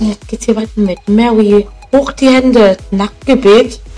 Jetzt geht's hier weiter mit Mary. Hoch die Hände, Nachtgebet.